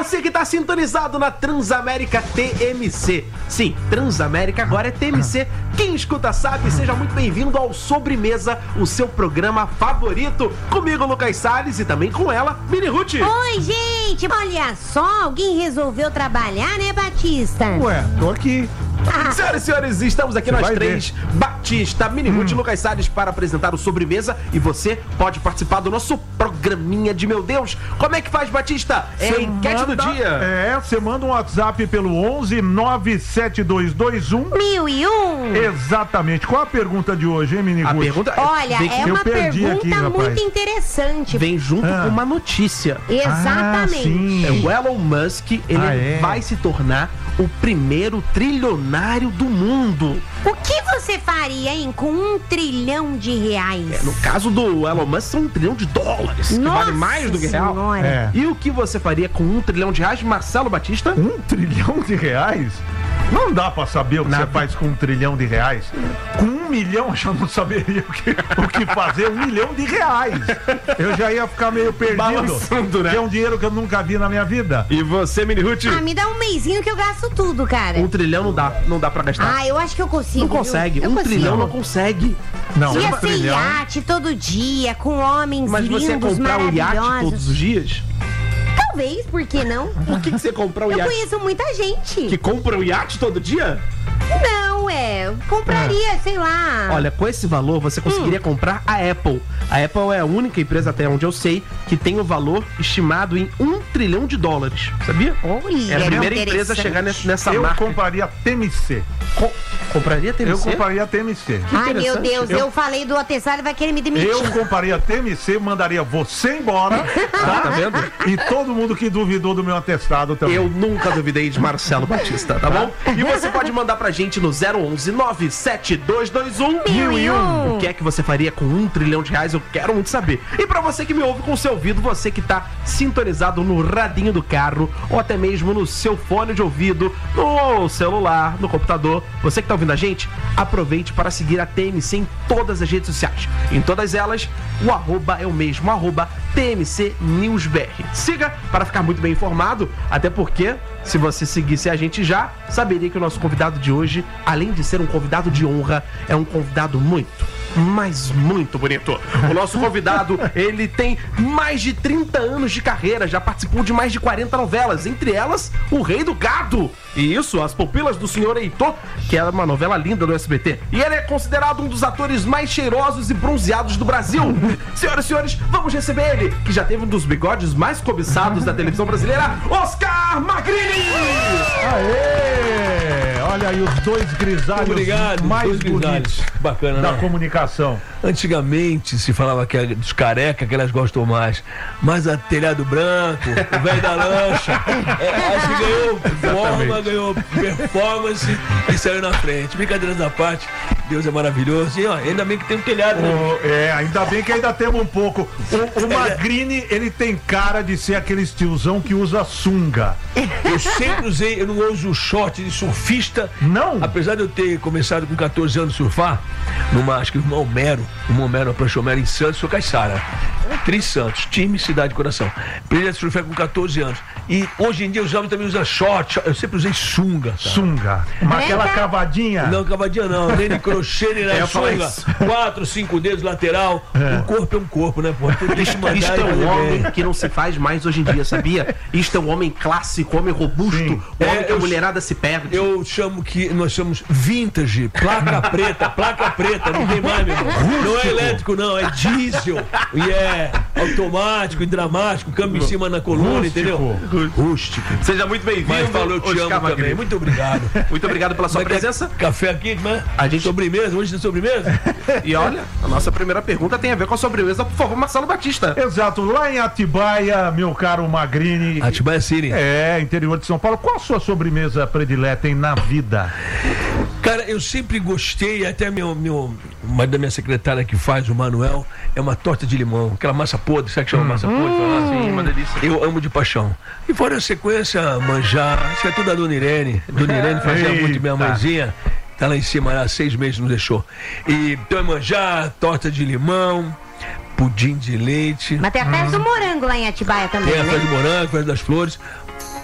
você que tá sintonizado na Transamérica TMC. Sim, Transamérica agora é TMC. Quem escuta sabe, seja muito bem-vindo ao Sobremesa, o seu programa favorito. Comigo, Lucas Salles, e também com ela, Mini Ruth. Oi, gente, olha só, alguém resolveu trabalhar, né, Batista? Ué, tô aqui. Senhoras e senhores, estamos aqui nós três, Batista, Mini Ruth e Lucas Salles, para apresentar o Sobremesa, e você pode participar do nosso programinha de meu Deus. Como é que faz, Batista? É a enquete do dia. Você manda um WhatsApp pelo 11 97221 1001. Exatamente. Qual a pergunta de hoje, hein, Mini Ruth? A pergunta Olha, é uma pergunta aqui, muito interessante. vem junto com uma notícia. Exatamente. sim. O Elon Musk, ele vai se tornar o primeiro trilionário do mundo. O que você faria, hein, com R$1 trilhão? No caso do Elon Musk, são $1 trilhão, que vale mais do que real. Senhora. E o que você faria com R$1 trilhão, Marcelo Batista? R$1 trilhão? Não dá pra saber o que você faz com R$1 trilhão. Com 1 milhão, eu já não saberia o que fazer. R$1 milhão. Eu já ia ficar meio perdido. Balançando, né? Que é um dinheiro que eu nunca vi na minha vida. E você, Mini Ruth? Me dá um mêsinho que eu gasto tudo, cara. R$1 trilhão não dá pra gastar. Eu acho que eu consigo. Não consegue. Viu? R$1 trilhão não consegue. Não, Ia R$1 ser trilhão. iate todo dia, com homens Mas lindos, você ia comprar um iate maravilhosos. todos os dias? Talvez, por que não? Por que você comprar um Eu iate? conheço muita gente. Que compra um iate todo dia? Não, compraria, sei lá. Olha, com esse valor você conseguiria comprar a Apple. A Apple é a única empresa, até onde eu sei, que tem o valor estimado em $1 trilhão. Sabia? Olha, É a primeira empresa a chegar nessa Eu marca. compraria TMC. Compraria TMC? Eu compraria TMC. Ai, meu interessante. Deus, eu falei do atestado, vai querer me demitir. Eu compraria TMC, mandaria você embora, Tá vendo? e todo mundo que duvidou do meu atestado também. Eu nunca duvidei de Marcelo Batista, tá bom? E você pode mandar pra gente no 011 97221 1001. O que é que você faria com R$1 trilhão? Eu quero muito saber. E pra você que me ouve com o seu ouvido, você que tá sintonizado no radinho do carro, ou até mesmo no seu fone de ouvido, no celular, no computador, você que tá ouvindo a gente, aproveite para seguir a TMC em todas as redes sociais. Em todas elas, o arroba é o mesmo, TMC NewsBR. Siga para ficar muito bem informado, até porque, se você seguisse a gente já, saberia que o nosso convidado de hoje, além de ser um convidado de honra, é um convidado mas muito bonito. O nosso convidado, ele tem mais de 30 anos de carreira, já participou de mais de 40 novelas, entre elas, O Rei do Gado. E isso, As Pupilas do Senhor Heitor, que é uma novela linda do SBT. E ele é considerado um dos atores mais cheirosos e bronzeados do Brasil. Senhoras e senhores, vamos receber ele, que já teve um dos bigodes mais cobiçados da televisão brasileira, Oscar Magrini! Aê! Olha aí os dois grisalhos mais bonitos bacana, da né? comunicação. Antigamente se falava que dos careca que elas gostam mais. Mas a telhado branco, o velho da lancha, acho que ganhou forma, ganhou performance e saiu na frente. Brincadeiras à parte, Deus é maravilhoso. E ó, ainda bem que tem um telhado, né? Ainda bem que ainda temos um pouco. O Magrini, ele tem cara de ser aquele tiozão que usa sunga. Eu sempre usei, eu não uso short de surfista. Não? Apesar de eu ter começado com 14 anos a surfar, acho que uma prancha Homero em Santos, sou Caiçara. Tri Santos, time, cidade, coração. Aprendi a surfar com 14 anos. E hoje em dia os homens também usam short. Eu sempre usei sunga. Tá? Sunga. Mas aquela cavadinha. Não, cavadinha não. Nem de crochê, nem na sunga. 4, 5 dedos lateral. O corpo é um corpo, né, pô? Isto é um homem que não se faz mais hoje em dia, sabia? Isto é um homem clássico, homem robusto, Sim. homem que a mulherada se perde. Eu chamo que nós somos vintage, placa preta, não tem mais, meu irmão. Não é elétrico, não, é diesel. E é automático e dramático, câmbio em cima na coluna, entendeu? Rústico. Seja muito bem-vindo. Mas falou, eu te amo Oscar também. Magrini. Muito obrigado. Muito obrigado pela sua presença. Café aqui, né? A gente... Sobremesa, hoje tem sobremesa? E olha, a nossa primeira pergunta tem a ver com a sobremesa, por favor, Marcelo Batista. Exato, lá em Atibaia, meu caro Magrini. Atibaia City. Interior de São Paulo. Qual a sua sobremesa predileta na vida? Cara, eu sempre gostei, até uma da minha secretária que faz, o Manuel, é uma torta de limão, aquela massa podre, sabe que chama massa podre? Sim, uma delícia. Eu amo de paixão. E fora a sequência, manjar, isso é tudo da Dona Irene. Dona Irene fazia muito, minha mãezinha, tá lá em cima, há 6 meses nos deixou. E então é manjar, torta de limão, pudim de leite. Mas tem a festa do morango lá em Atibaia também, Tem a né? festa do morango, a festa das flores.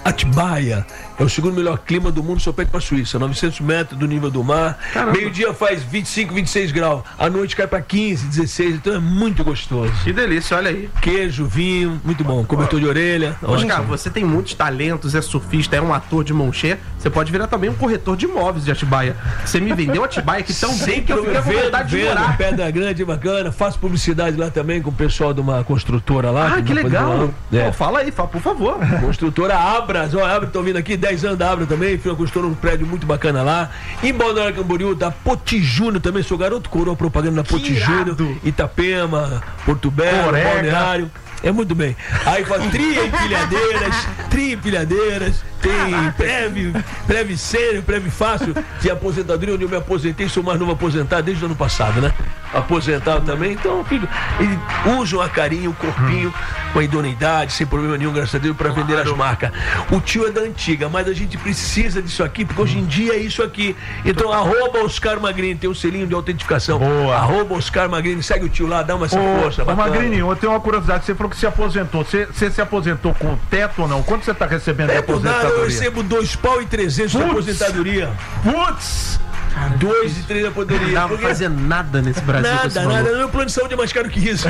Atibaia é o segundo melhor clima do mundo, só perde pra Suíça, 900 metros do nível do mar. Meio-dia faz 25, 26 graus, à noite cai pra 15, 16, então é muito gostoso. Que delícia, olha aí. Queijo, vinho, muito bom, cobertor de orelha. Oscar, você tem muitos talentos, é surfista, é um ator de mão cheia, você pode virar também um corretor de imóveis de Atibaia. Você me vendeu Atibaia aqui tão bem que eu fiquei com vontade de morar. Pedra Grande, bacana, faço publicidade lá também com o pessoal de uma construtora lá. Ah, que legal. Pô, fala aí, por favor. Construtora Abras, Abras, estão vindo aqui, 10 anos da Abras também, fui construtor um prédio muito bacana lá. Em Balneário Camboriú, da Poti Júnior também, sou garoto coroa propaganda da Poti Júnior, Itapema, Porto Belo, Balneário. É muito bem. Aí faz tri-empilhadeiras, tem breve sério, breve fácil de aposentadoria, onde eu me aposentei, sou mais novo aposentado desde o ano passado, né? Aposentado também, então, filho, eles usam a carinho, o corpinho, com a idoneidade, sem problema nenhum, graças a Deus, para vender as marcas. O tio é da antiga, mas a gente precisa disso aqui, porque hoje em dia é isso aqui. Então, @Oscar Magrini, tem um selinho de autentificação. Boa. @Oscar Magrini, segue o tio lá, dá uma essa força. Magrini, eu tenho uma curiosidade, você falou que se aposentou, você se aposentou com teto ou não? Quanto você está recebendo de aposentadoria? Eu recebo R$2.300 de aposentadoria. Putz! 2,3 da poderia. Não vou fazer nada nesse Brasil. Nada. Meu plano de saúde é mais caro que isso.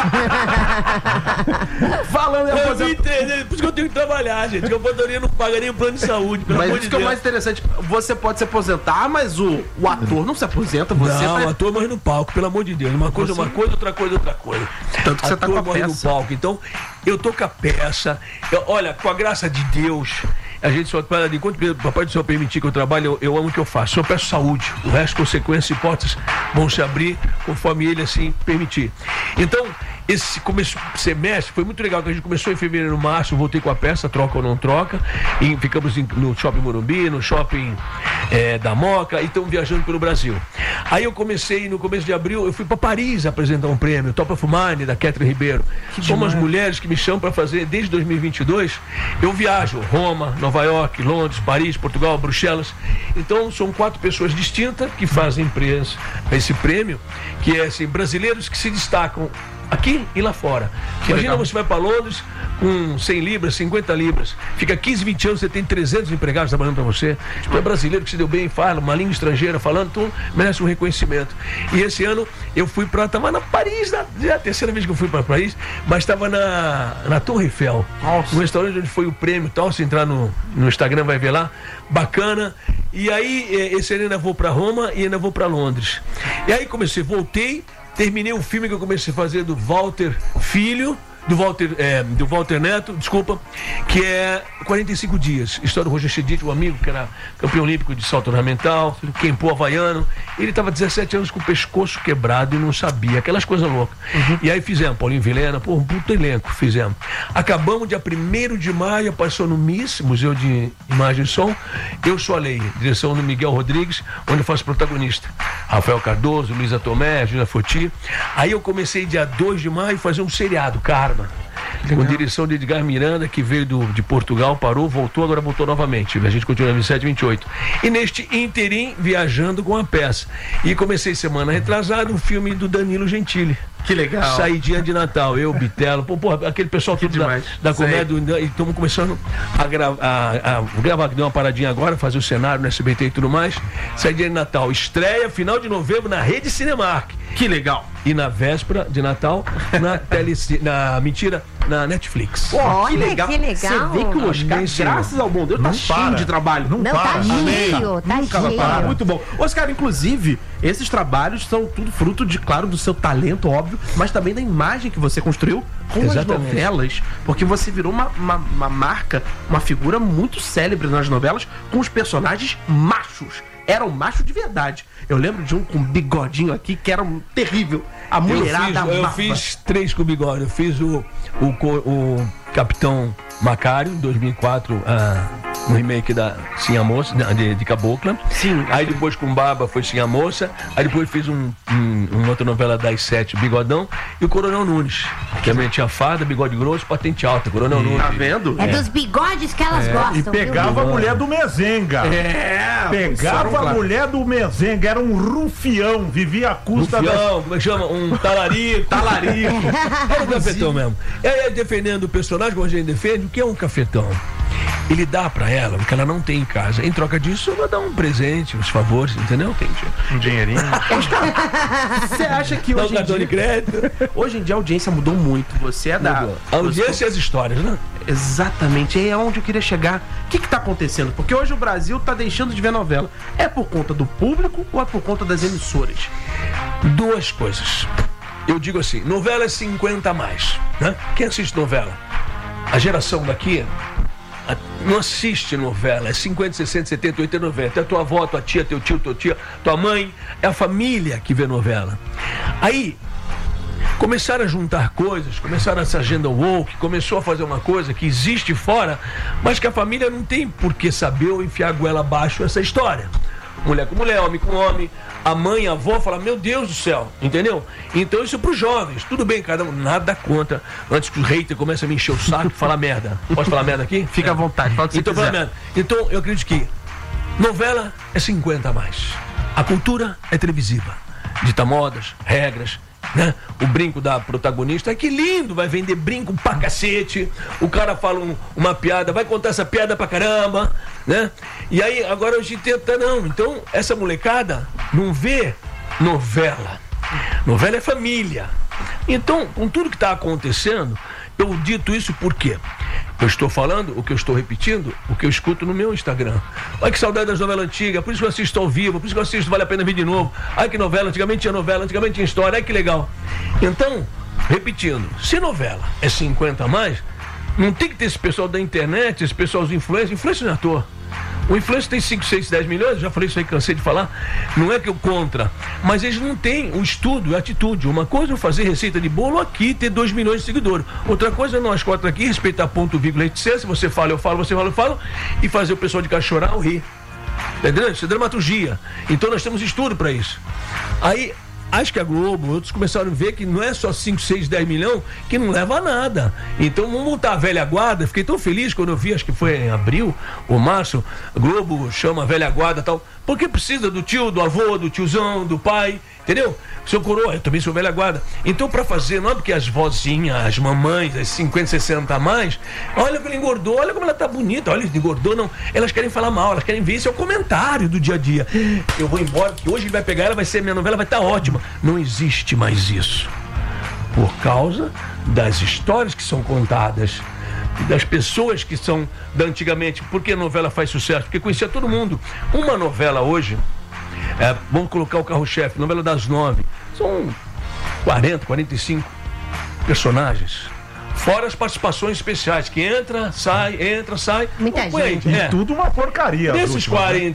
Falando em aposentadoria. Por isso que eu tenho que trabalhar, gente. Que a aposentadoria não paga nem o plano de saúde. Mas isso que é o mais interessante. Você pode se aposentar, mas o ator não se aposenta. Você o ator morre no palco, pelo amor de Deus. Uma coisa, outra coisa. Tanto que você tá com a peça. No palco. Então, eu tô com a peça. Olha, com a graça de Deus, a gente só fala de enquanto o Papai do Céu permitir que eu trabalhe, eu amo o que eu faço. Só peço saúde. O resto, consequências e hipóteses vão se abrir conforme ele assim permitir. Então, esse semestre foi muito legal, que a gente começou em fevereiro, março, voltei com a peça, troca ou não troca, e ficamos no Shopping Morumbi, no Shopping da Moca, e estamos viajando pelo Brasil. Aí eu comecei, no começo de abril, eu fui para Paris apresentar um prêmio, Top of Mind, da Catherine Ribeiro. São umas mulheres que me chamam para fazer, desde 2022, eu viajo, Roma, Nova York, Londres, Paris, Portugal, Bruxelas. Então, são 4 pessoas distintas que fazem esse prêmio, que é assim, brasileiros que se destacam aqui e lá fora. Imagina, você vai para Londres com 100 libras, 50 libras, fica 15, 20 anos, você tem 300 empregados trabalhando para você. Tu é brasileiro que se deu bem, fala uma língua estrangeira falando, tu merece um reconhecimento. E esse ano eu fui estava na Paris, já a terceira vez que eu fui para Paris, mas estava na Torre Eiffel, no restaurante onde foi o prêmio e tal. Se entrar no Instagram vai ver lá, bacana. E aí esse ano ainda vou para Roma e ainda vou para Londres. E aí voltei, terminei um filme que eu comecei a fazer do Walter Filho, do Walter Neto, desculpa, que é 45 dias. História do Roger Chedid, um amigo que era campeão olímpico de salto ornamental, Kempo havaiano. Ele estava 17 anos com o pescoço quebrado e não sabia, aquelas coisas loucas. E aí fizemos, Paulinho Vilhena, um puto elenco, fizemos. Acabamos dia 1º de maio, passou no MIS, Museu de Imagem e Som. Eu Sou a Lei, direção do Miguel Rodrigues, onde eu faço protagonista. Rafael Cardoso, Luísa Tomé, Júlia Foti. Aí eu comecei dia 2 de maio a fazer um seriado, Karma, com direção de Edgar Miranda, que veio de Portugal, parou, voltou, agora voltou novamente. A gente continua em 27, 28. E neste interim, viajando com a peça. E comecei semana retrasada um filme do Danilo Gentili. Que legal. Saidinha de Natal, eu, Bitelo, aquele pessoal tudo da comédia, e estamos começando a gravar, que deu uma paradinha agora, fazer o cenário no SBT e tudo mais. Saidinha de Natal, estreia final de novembro na Rede Cinemark. Que legal. E na véspera de Natal, na Netflix. Olha, que legal. Você vê que o Oscar, graças ao bom Deus, tá cheio de trabalho. Não, tá cheio, tá cheio. Muito bom. Oscar, inclusive, esses trabalhos são tudo fruto do seu talento, óbvio, mas também da imagem que você construiu com as novelas, porque você virou uma marca, uma figura muito célebre nas novelas, com os personagens machos. Eram machos de verdade. Eu lembro de um com bigodinho aqui que era terrível. A mulherada amava. Eu fiz 3 com bigode. Eu fiz o Capitão Macário, em 2004, no remake da Sim a Moça, de Cabocla. Sim. Aí depois com Barba foi Sim a Moça. Aí depois fiz uma outra novela das 7, Bigodão. E o Coronel Nunes, que também tinha farda, bigode grosso, patente alta. Coronel Nunes. Tá vendo? É dos bigodes que elas gostam. E pegava a mulher do Mezenga. Pegava a mulher do Mezenga. Era um rufião. Vivia à custa como é que chama? Um talarico. Era um cafetão mesmo. E aí, defendendo o personagem, como a gente defende, o que é um cafetão? ele dá pra ela o que ela não tem em casa. Em troca disso, ela dá um presente, uns favores, entendeu? Tem um dinheirinho. Você acha que hoje em dia... de crédito. Hoje em dia a audiência mudou muito. Você é da... A audiência e as histórias, né? Exatamente. É onde eu queria chegar. O que tá acontecendo? Porque hoje o Brasil tá deixando de ver novela. É por conta do público ou é por conta das emissoras? Duas coisas. Eu digo assim, novela é 50 a mais, né? Quem assiste novela? A geração daqui não assiste novela, é 50, 60, 70, 80, 90. É tua avó, tua tia, teu tio, tua tia, tua mãe, é a família que vê novela. Aí, começaram a juntar coisas, começaram essa agenda woke, começou a fazer uma coisa que existe fora, mas que a família não tem por que saber ou enfiar a goela abaixo essa história. Mulher com mulher, homem com homem, a mãe, a avó fala, meu Deus do céu, entendeu? Então isso é pros jovens, tudo bem, cada um, nada contra, antes que o hater comece a me encher o saco e falar merda. Pode falar merda aqui? Fica à vontade, fala o que você quiser. Merda. Então eu acredito que novela é 50 a mais, a cultura é televisiva, dita modas, regras, né? O brinco da protagonista, que lindo, vai vender brinco pra cacete, o cara fala uma piada, vai contar essa piada pra caramba, né? E aí agora hoje tenta não, então essa molecada não vê novela é família. Então com tudo que tá acontecendo, eu dito isso por quê? Eu estou falando, o que eu estou repetindo, o que eu escuto no meu Instagram. Ai, que saudade das novelas antigas, por isso que eu assisto ao vivo, por isso que eu assisto Vale a Pena Ver de Novo. Ai, que novela, antigamente tinha novela, antigamente tinha história, ai, que legal. Então, repetindo, se novela é 50 a mais, não tem que ter esse pessoal da internet, esse pessoal dos influencers não é ator. O influencer tem 5, 6, 10 milhões, já falei isso aí, cansei de falar. Não é que eu contra, mas eles não têm o estudo e a atitude. Uma coisa é fazer receita de bolo aqui, ter 2 milhões de seguidores. Outra coisa é nós 4 aqui, respeitar ponto, vírgula, etc. Se você fala, eu falo, você fala, eu falo. E fazer o pessoal de casa chorar ou rir. Entendeu? Isso é dramaturgia. Então nós temos estudo para isso. Aí, acho que a Globo, outros começaram a ver que não é só 5, 6, 10 milhões que não leva a nada. Então vamos montar a velha guarda. Fiquei tão feliz quando eu vi, acho que foi em abril ou março, a Globo chama a velha guarda e tal. Porque precisa do tio, do avô, do tiozão, do pai, entendeu? Seu coroa, eu também sou velha guarda. Então pra fazer, não é porque as vozinhas, as mamães, as 50, 60 a mais, olha como ela engordou, olha como ela tá bonita, olha, engordou, não. Elas querem falar mal, elas querem ver, esse é o comentário do dia a dia. Eu vou embora, porque hoje ele vai pegar, ela vai ser, minha novela vai estar ótima. Não existe mais isso. Por causa das histórias que são contadas, das pessoas que são da antigamente. Por que a novela faz sucesso? Porque conhecia todo mundo. Uma novela hoje, vamos colocar o carro-chefe, novela das 9, são 40, 45 personagens. Fora as participações especiais, que entra, sai. Muita gente. E tudo uma porcaria. Desses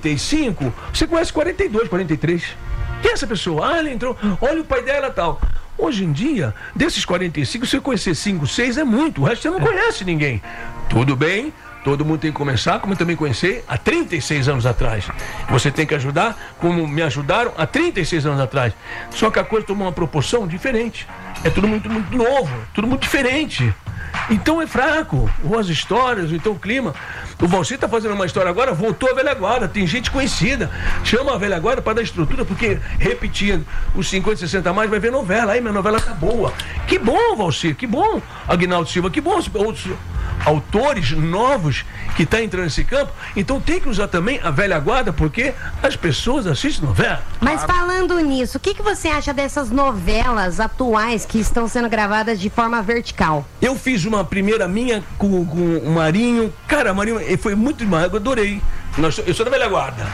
45, você conhece 42, 43. Quem é essa pessoa? Ah, ela entrou, olha o pai dela e tal. Hoje em dia, desses 45, se você conhecer 5, 6 é muito, o resto você não conhece ninguém. Tudo bem, todo mundo tem que começar, como eu também conheci há 36 anos atrás. Você tem que ajudar como me ajudaram há 36 anos atrás. Só que a coisa tomou uma proporção diferente. É tudo muito, muito novo, tudo muito diferente. Então é fraco, ou as histórias, ou então o clima. O Valci tá fazendo uma história agora, voltou a velha guarda, tem gente conhecida, chama a velha guarda para dar estrutura, porque repetindo os 50, 60 a mais, vai ver novela, aí minha novela tá boa. Que bom, Valci, que bom, Aguinaldo Silva, que bom, outros autores novos que tá entrando nesse campo. Então tem que usar também a velha guarda, porque as pessoas assistem novela. Mas falando nisso, o que você acha dessas novelas atuais que estão sendo gravadas de forma vertical? Eu fiz uma primeira minha com o Marinho. Cara, Marinho foi muito demais, eu adorei. Eu sou da velha guarda.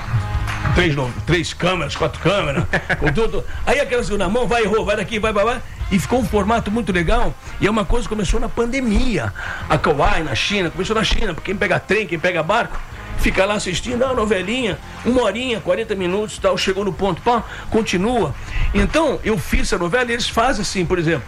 3 câmeras, 4 câmeras, com tudo. Aí aquela segunda mão, vai, errou, vai daqui, vai. E ficou um formato muito legal. E é uma coisa que começou na pandemia. A Kauai, na China, começou na China. Quem pega trem, quem pega barco, fica lá assistindo a novelinha, 1 horinha, 40 minutos, tal, chegou no ponto, pá, continua. Então, eu fiz essa novela e eles fazem assim, por exemplo,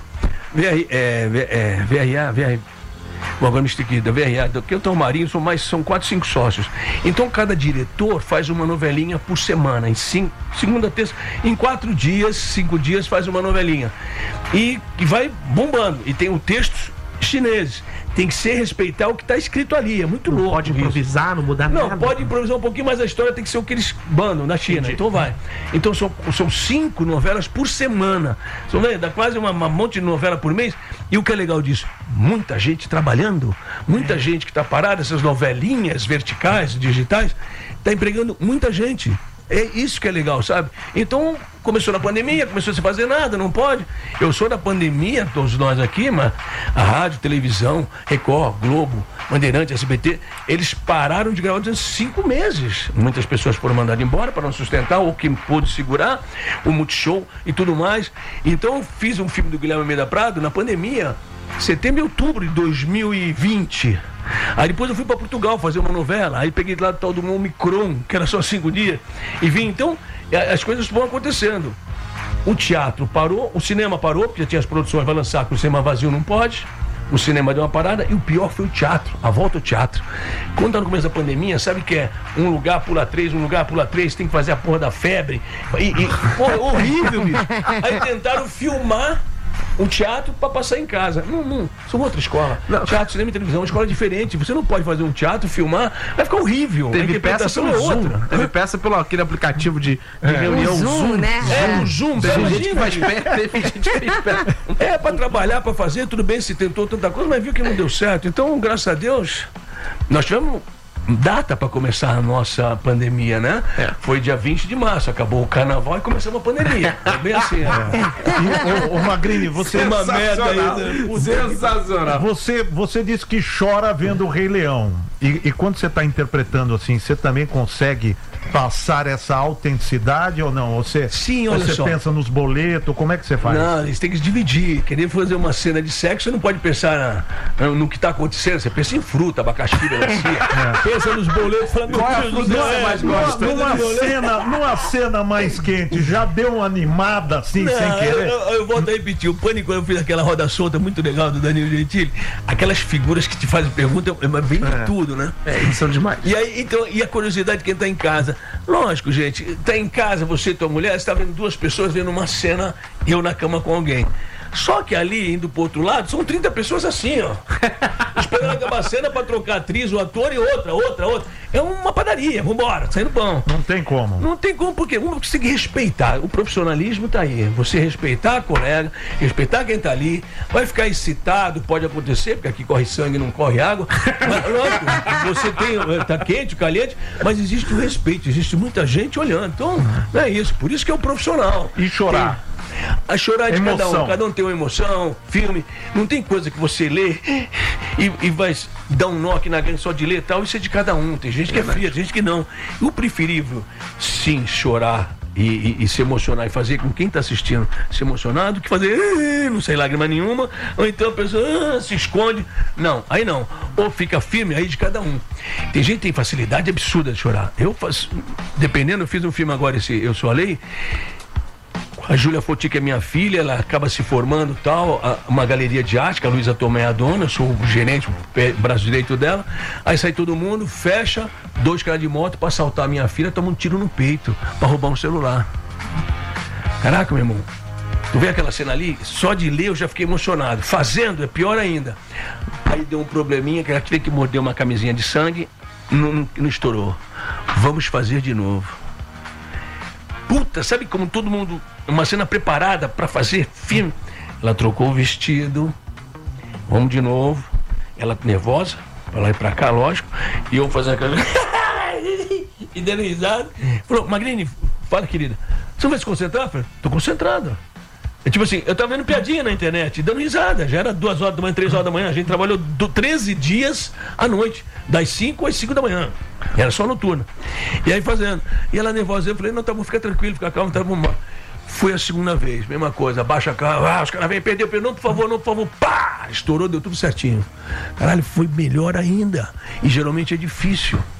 Bom, agora me estiquei da VRA, que eu tenho o Marinho, são 4, 5 sócios. Então cada diretor faz uma novelinha por semana, em segunda, terça, em 4 dias, 5 dias faz uma novelinha. E vai bombando. E tem o textos chineses. tem que ser respeitar o que está escrito ali. É muito louco. Pode improvisar, não mudar nada. Não, pode improvisar um pouquinho, mas a história tem que ser o que eles mandam na China. Entendi. Então vai. Então são 5 novelas por semana. Dá quase uma monte de novela por mês. E o que é legal disso? Muita gente trabalhando, muita gente que está parada, essas novelinhas verticais, digitais, está empregando muita gente. É isso que é legal, sabe? Então, começou na pandemia, começou a se fazer nada, não pode. Eu sou da pandemia, todos nós aqui, mas a rádio, televisão, Record, Globo, Bandeirante, SBT, eles pararam de gravar durante 5 meses. Muitas pessoas foram mandadas embora para não sustentar, ou quem pôde segurar, o Multishow e tudo mais. Então, eu fiz um filme do Guilherme Almeida Prado na pandemia, setembro e outubro de 2020. Aí depois eu fui para Portugal fazer uma novela. Aí peguei lá do tal do Omicron, que era só 5 dias, e vim. Então, as coisas vão acontecendo. O teatro parou, o cinema parou, porque já tinha as produções, vai lançar, que o cinema vazio não pode. O cinema deu uma parada, e o pior foi o teatro, a volta ao teatro. Quando tá no começo da pandemia, sabe que é um lugar pula 3, um lugar pula 3, tem que fazer a porra da febre. Porra, horrível, bicho. Aí tentaram filmar um teatro para passar em casa. Não, são outra escola. Não. Teatro, cinema e televisão, uma escola diferente. Você não pode fazer um teatro, filmar, vai ficar horrível. Teve peça pelo Zoom. Teve peça pelo aquele aplicativo de reunião. O Zoom, né? O Zoom. Teve gente que faz perto, teve gente que fez perto. É, para trabalhar, para fazer, tudo bem, se tentou tanta coisa, mas viu que não deu certo. Então, graças a Deus, nós tivemos data para começar a nossa pandemia, né? Foi dia 20 de março, acabou o carnaval e começamos a pandemia. É bem assim. Ô Magrini, você é uma merda aí. Sensacional. Você disse que chora vendo o Rei Leão. E quando você está interpretando assim, você também consegue passar essa autenticidade ou não? Sim, olha você só. pensa nos boletos, como é que você faz? Não, eles têm que dividir. Querer fazer uma cena de sexo, você não pode pensar no que está acontecendo. Você pensa em fruta, abacaxi, melancia. Pensa nos boletos, falando qual é a fruta que você mais gosta? Numa cena mais quente, já deu uma animada assim, não, sem querer? Eu volto a repetir. O Pânico, quando eu fiz aquela roda solta muito legal do Danilo Gentili, aquelas figuras que te fazem pergunta, vem de tudo, né? Eles são demais. E aí, então, e a curiosidade de quem tá em casa? Lógico, gente, tá em casa, você e tua mulher, você tá vendo 2 pessoas vendo uma cena, eu na cama com alguém. Só que ali, indo pro outro lado, são 30 pessoas assim, ó. Esperando acabar a cena pra trocar a atriz, o ator e outra. É uma padaria, vambora, saindo pão. Não tem como. Não tem como, porque uma tem que respeitar. O profissionalismo tá aí. Você respeitar a colega, respeitar quem tá ali, vai ficar excitado, pode acontecer, porque aqui corre sangue, não corre água. Mas, lógico, você tem, tá quente, caliente, mas existe o respeito, existe muita gente olhando. Então, não é isso. Por isso que é o profissional. E chorar? A chorar de emoção. cada um tem uma emoção, filme, não tem coisa que você lê e vai dar um nó aqui na grande só de ler e tal, isso é de cada um, tem gente que é fria, tem gente que não. O preferível, sim, chorar e se emocionar e fazer com quem está assistindo se emocionar do que fazer não sei lágrima nenhuma, ou então a pessoa se esconde, não, aí não, ou fica firme, aí de cada um. Tem gente que tem facilidade absurda de chorar. Eu faço, dependendo, eu fiz um filme agora, esse Eu Sou a Lei. A Júlia Foti, que é minha filha, ela acaba se formando tal, uma galeria de arte, que a Luísa Tomé é a dona, eu sou o gerente, o braço direito dela. Aí sai todo mundo, fecha, 2 caras de moto pra assaltar a minha filha, toma um tiro no peito, pra roubar um celular. Caraca, meu irmão, tu vê aquela cena ali? Só de ler eu já fiquei emocionado. Fazendo é pior ainda. Aí deu um probleminha, que ela teve que morder uma camisinha de sangue, não estourou. Vamos fazer de novo. Puta, sabe como todo mundo, uma cena preparada pra fazer filme? Ela trocou o vestido, vamos de novo, ela nervosa, pra lá e pra cá, lógico, e eu fazendo aquela e dando risada. Falou, Magrini, fala, querida, você não vai se concentrar? Eu falei, tô concentrado. É tipo assim, eu tava vendo piadinha na internet, dando risada, já era 2 horas da manhã, 3 horas da manhã, a gente trabalhou 13 dias à noite, das 5 às 5 da manhã, era só noturno. E aí fazendo, e ela nervosa, eu falei, não, tá bom, fica tranquilo, fica calmo, tá bom. Foi a segunda vez, mesma coisa, abaixa a cara, os caras vêm, perdeu, não, por favor, pá, estourou, deu tudo certinho. Caralho, foi melhor ainda, e geralmente é difícil.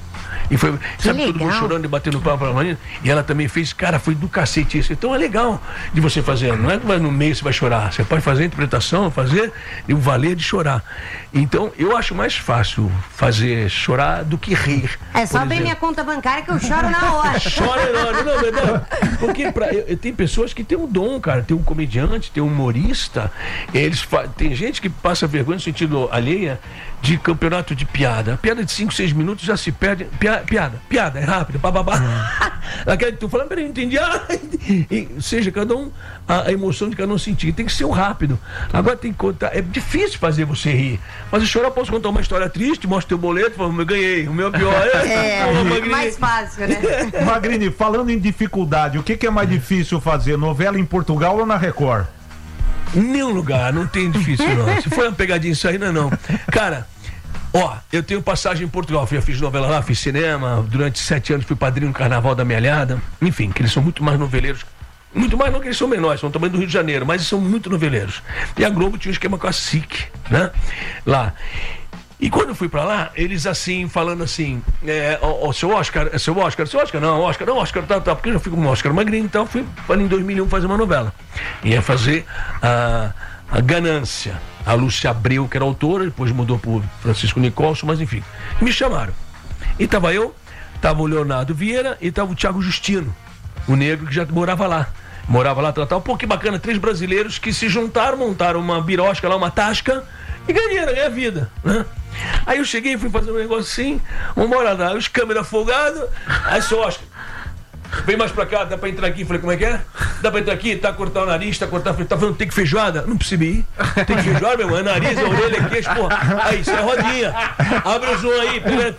E foi, sabe, legal. todo mundo chorando e batendo palma pra Marina. E ela também fez, cara, foi do cacete isso. Então é legal de você fazer. Não é que vai no meio você vai chorar. Você pode fazer a interpretação, fazer e o valer de chorar. Então, eu acho mais fácil fazer chorar do que rir. É só por abrir exemplo. minha conta bancária que eu choro na hora. Chora enorme, não, verdade. Porque tem pessoas que têm um dom, cara. Tem um comediante, tem um humorista. Tem gente que passa vergonha no sentido alheia de campeonato de piada. A piada de 5, 6 minutos já se perde. Piada, é rápido, bababá. Aquela que tu fala, peraí, não entendi. Seja, cada um, a emoção de cada um sentir. Tem que ser um rápido. Agora tem que contar. É difícil fazer você rir. Mas eu chorar, eu posso contar uma história triste, mostro teu boleto, falo, eu ganhei. O meu é pior. Mais fácil, né? Magrini, falando em dificuldade, o que é mais difícil fazer? Novela em Portugal ou na Record? Nenhum lugar, não tem difícil não. Se for uma pegadinha isso aí, não. Cara, eu tenho passagem em Portugal, eu fiz novela lá, fiz cinema, durante 7 anos fui padrinho no Carnaval da Mealhada, enfim, que eles são muito mais noveleiros, muito mais não que eles são menores, são também do Rio de Janeiro, mas eles são muito noveleiros. E a Globo tinha um esquema com a SIC, né, lá. E quando eu fui pra lá, eles assim, falando assim, seu Oscar, tá, porque eu já fui com o Oscar Magrini, então fui em 2001 fazer uma novela. Ia fazer a Ganância. A Lúcia Abreu, que era autora, depois mudou pro Francisco Nicolson, mas enfim. Me chamaram. E tava o Leonardo Vieira e tava o Thiago Justino, o negro que já morava lá. Pô, que bacana, 3 brasileiros que se juntaram, montaram uma birosca lá, uma tasca, e ganharam a vida, né? Aí eu cheguei, fui fazer um negócio assim, vambora lá, os câmeras folgados, aí seu Oscar, vem mais pra cá, dá pra entrar aqui? Falei, como é que é? Dá pra entrar aqui, tá cortar o nariz, tá falando, tem que feijoada? Não percebi. Tem que feijoada, meu irmão, é nariz, é orelha, queixo, porra. Aí, isso é rodinha. Abre o zoom aí, pega.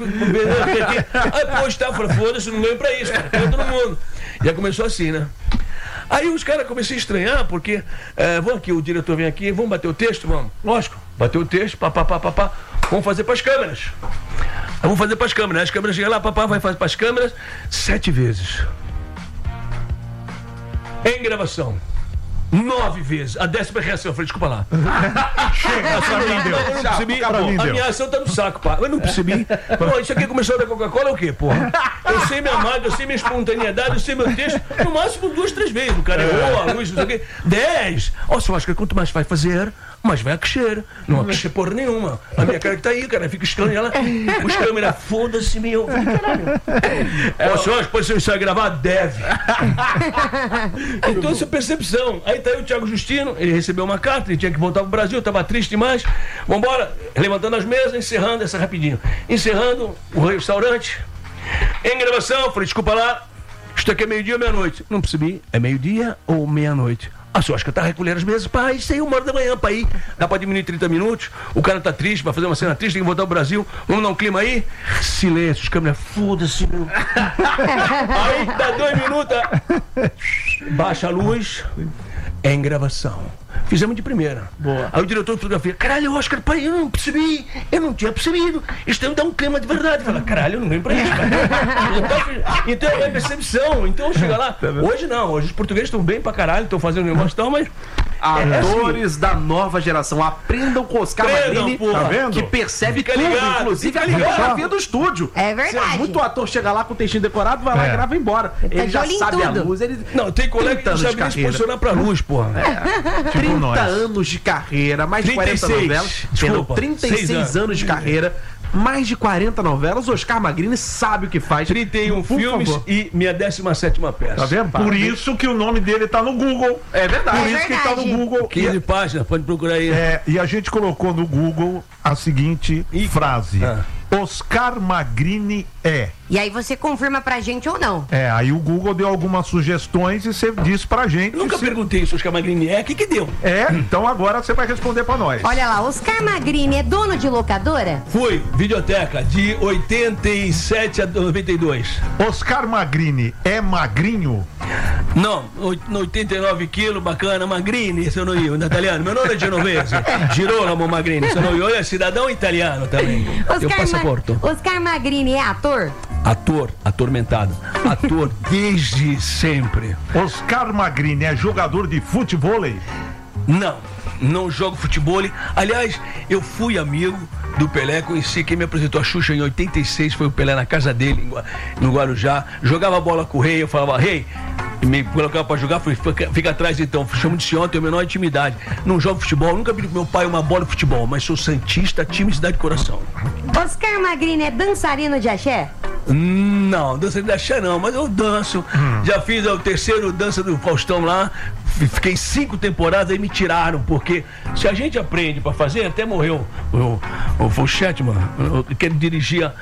Aí, pois tá, falei, foda-se, não ganho pra isso, cara, pega todo mundo. Já começou assim, né? Aí os caras comecei a estranhar, porque vamos aqui, o diretor vem aqui, vamos bater o texto, vamos. Lógico, bateu o texto, vamos fazer pras câmeras. Vamos fazer pras câmeras. As câmeras chegam lá, vai fazer pras câmeras 7 vezes. Em gravação. 9 vezes. A 10ª reação. Eu falei, desculpa lá. Chega, pra mim deu. Eu não percebi. A minha ação tá no saco, pá. Eu não percebi. Pô, isso aqui começou da Coca-Cola é o quê, porra? Eu sei minha marca, eu sei minha espontaneidade, eu sei meu texto. No máximo 2, 3 vezes. O cara errou, a luz, não sei o quê. 10. Você acha que quanto mais vai fazer, mais vai crescer. Não vai crescer porra nenhuma. A minha cara que tá aí, cara, fica estranho. Ela, os câmeras, foda-se, meu. Caralho. Você acha que pode ser isso aí gravar? Deve. Então essa percepção. Aí tá aí o Thiago Justino, ele recebeu uma carta, ele tinha que voltar pro Brasil, tava triste demais. Vambora, levantando as mesas, encerrando essa rapidinho. Encerrando o restaurante. Em gravação, falei, desculpa lá, isto aqui é meio-dia ou meia-noite? Não percebi, é meio-dia ou meia-noite? Você acha que tá recolhendo as mesas? Pá, isso aí 1h da manhã, pra ir. Dá pra diminuir 30 minutos. O cara tá triste, vai fazer uma cena triste, tem que voltar ao Brasil. Vamos dar um clima aí? Silêncio, os câmeras, foda-se, meu. Aí dá 2 minutos. Baixa a luz. É em gravação. Fizemos de primeira. Boa. Aí o diretor de fotografia, caralho, Oscar, pai, eu não percebi, eu não tinha percebido. Isto dá um clima de verdade. Fala, caralho, eu não venho pra isso, cara. Então é percepção. Então chega lá. Hoje não, hoje os portugueses estão bem pra caralho, estão fazendo negócio e tal, mas. Atores da nova geração, aprendam com Oscar Magrini, tá vendo? que percebe Fica tudo, ligado, inclusive fica a ligado. fotografia do estúdio. É verdade. Se muito ator chega lá com o textinho decorado, vai lá, grava e embora. Ele de já olho em sabe a tudo. luz. Ele... Não, tem colega que não sabe nem se posicionar pra luz, porra. 30 nós. anos de carreira, mais de 40 36. novelas. Desculpa, 36 6 anos de carreira, mais de 40 novelas. Oscar Magrini sabe o que faz. 31 Por filmes favor. e minha 17ª peça. Tá vendo? Por isso que o nome dele tá no Google. É verdade. Por isso que tá no verdade. Google. 15 páginas, pode procurar aí. E a gente colocou no Google a seguinte frase. Oscar Magrini é. E aí você confirma pra gente ou não. Aí o Google deu algumas sugestões e você disse pra gente. Nunca perguntei se o Oscar Magrini é, o que deu? Então agora você vai responder pra nós. Olha lá, Oscar Magrini é dono de locadora? Fui, videoteca, de 87 a 92. Oscar Magrini é magrinho? Não, 89 quilos, bacana, Magrini, se eu não ia, italiano. Meu nome é Genovese, Girolamo Magrini, se eu não ia. Olha, cidadão italiano também. Tem o passaporte. Oscar Magrini é ator? Ator, atormentado. Ator desde sempre. Oscar Magrini é jogador de futevôlei? Não, não jogo futebol. Aliás, eu fui amigo do Pelé, conheci quem me apresentou a Xuxa em 86, foi o Pelé na casa dele, no Guarujá. Jogava bola com o Rei, eu falava, Rei, me colocava pra jogar, fica atrás então, chamo de senhor, tenho a menor intimidade. Não jogo futebol, nunca pedi pro meu pai uma bola de futebol, mas sou santista, time Cidade de Coração. Oscar Magrini é dançarino de axé? Não, dança de axé não, mas eu danço. Já fiz o terceiro dança do Faustão lá, fiquei 5 temporadas, aí me tiraram, porque se a gente aprende pra fazer, até morreu o Chetman, que ele dirigia